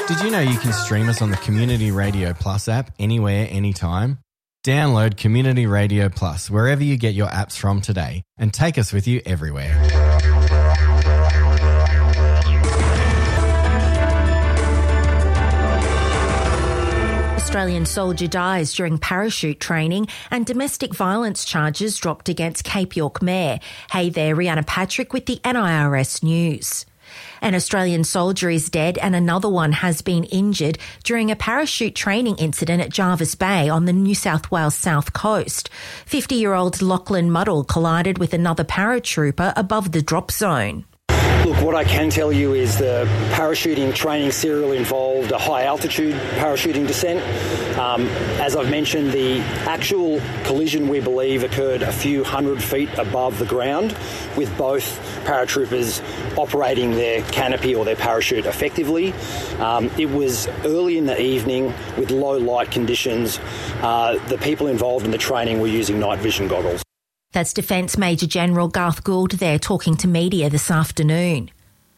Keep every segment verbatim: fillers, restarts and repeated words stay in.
Did you know you can stream us on the Community Radio Plus app anywhere, anytime? Download Community Radio Plus wherever you get your apps from today and take us with you everywhere. Australian soldier dies during parachute training and domestic violence charges dropped against Cape York Mayor. Hey there, Rihanna Patrick with the N I R S News. An Australian soldier is dead and another one has been injured during a parachute training incident at Jervis Bay on the New South Wales south coast. fifty-year-old Lachlan Muddle collided with another paratrooper above the drop zone. Look, what I can tell you is the parachuting training serial involved a high-altitude parachuting descent. Um, as I've mentioned, the actual collision, we believe, occurred a few hundred feet above the ground, with both paratroopers operating their canopy or their parachute effectively. Um, it was early in the evening with low light conditions. Uh, the people involved in the training were using night vision goggles. That's Defence Major General Garth Gould there talking to media this afternoon.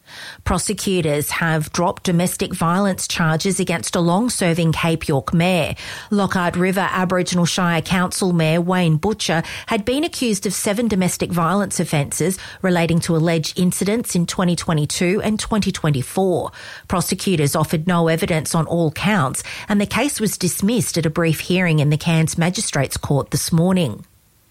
Prosecutors have dropped domestic violence charges against a long-serving Cape York mayor. Lockhart River Aboriginal Shire Council Mayor Wayne Butcher had been accused of seven domestic violence offences relating to alleged incidents in twenty twenty-two and twenty twenty-four. Prosecutors offered no evidence on all counts, and the case was dismissed at a brief hearing in the Cairns Magistrates Court this morning.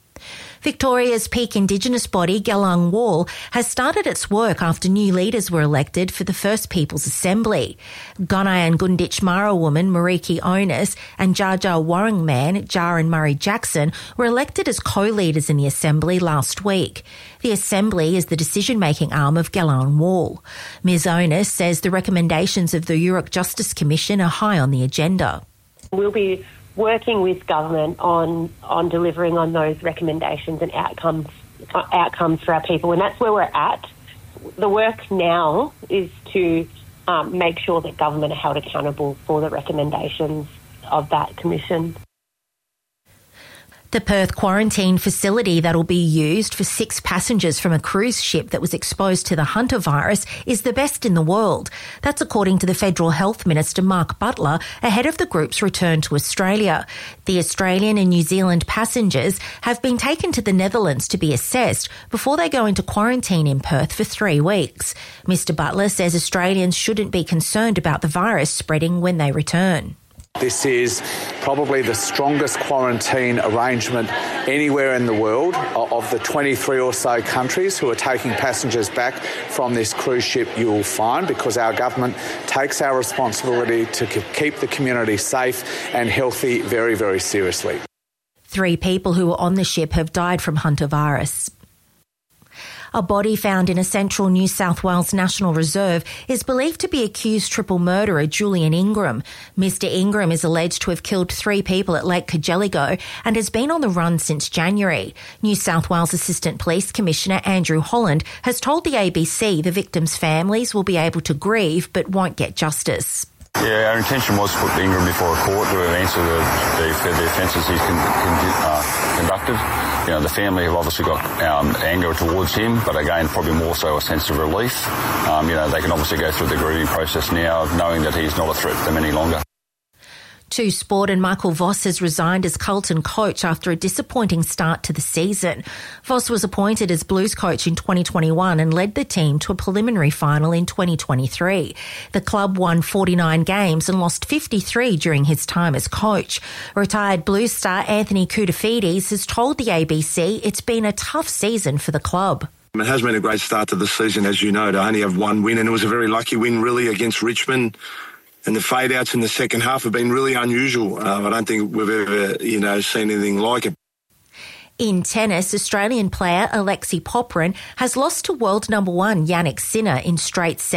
Victoria's peak Indigenous body, Gelung Wall, has started its work after new leaders were elected for the First People's Assembly. Gunai and Gunditj Mara woman Mariki Onus and Jar Jar Warring man Jaron Murray Jackson were elected as co-leaders in the Assembly last week. The Assembly is the decision-making arm of Gelung Wall. Miz Onus says the recommendations of the Yurok Justice Commission are high on the agenda. We'll be working with government on on delivering on those recommendations and outcomes uh, outcomes for our people, and that's where we're at. The work now is to um, make sure that government are held accountable for the recommendations of that commission. The Perth quarantine facility that will be used for six passengers from a cruise ship that was exposed to the Hunter virus is the best in the world. That's according to the Federal Health Minister Mark Butler ahead of the group's return to Australia. The Australian and New Zealand passengers have been taken to the Netherlands to be assessed before they go into quarantine in Perth for three weeks. Mister Butler says Australians shouldn't be concerned about the virus spreading when they return. This is probably the strongest quarantine arrangement anywhere in the world of the twenty-three or so countries who are taking passengers back from this cruise ship, you will find, because our government takes our responsibility to keep the community safe and healthy very, very seriously. Three people who were on the ship have died from Hunter virus. A body found in a central New South Wales National Reserve is believed to be accused triple murderer Julian Ingram. Mister Ingram is alleged to have killed three people at Lake Cargelligo and has been on the run since January. New South Wales Assistant Police Commissioner Andrew Holland has told the A B C the victims' families will be able to grieve but won't get justice. Yeah, our intention was to put Ingram before a court to answer the, the, the offences he's con, con, uh, conducted. You know, the family have obviously got um, anger towards him, but again, probably more so a sense of relief. Um, you know, they can obviously go through the grieving process now, knowing that he's not a threat to them any longer. To sport, and Michael Voss has resigned as Carlton coach after a disappointing start to the season. Voss was appointed as Blues coach in twenty twenty-one and led the team to a preliminary final in twenty twenty-three. The club won forty-nine games and lost fifty-three during his time as coach. Retired Blues star Anthony Koutoufides has told the A B C it's been a tough season for the club. It has been a great start to the season, as you know, to only have one win, and it was a very lucky win, really, against Richmond. And the fade-outs in the second half have been really unusual. Uh, I don't think we've ever, you know, seen anything like it. In tennis, Australian player Alexei Popyrin has lost to world number one Jannik Sinner in straight sets.